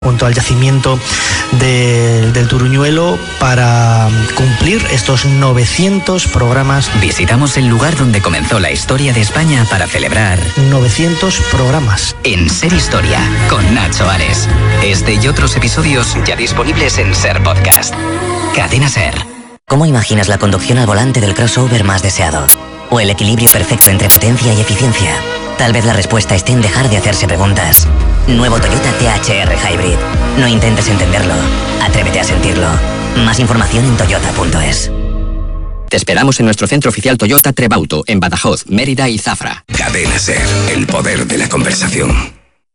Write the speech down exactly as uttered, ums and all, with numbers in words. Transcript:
junto al yacimiento de, del Turuñuelo para cumplir estos novecientos programas. Visitamos el lugar donde comenzó la historia de España para celebrar novecientos programas. En Ser Historia, con Nacho Ares. Este y otros episodios ya disponibles en Ser Podcast. Cadena Ser. ¿Cómo imaginas la conducción al volante del crossover más deseado? ¿O el equilibrio perfecto entre potencia y eficiencia? Tal vez la respuesta esté en dejar de hacerse preguntas. Nuevo Toyota T H R Hybrid. No intentes entenderlo. Atrévete a sentirlo. Más información en toyota punto es. Te esperamos en nuestro centro oficial Toyota Trebauto, en Badajoz, Mérida y Zafra. Cadena Ser, el poder de la conversación.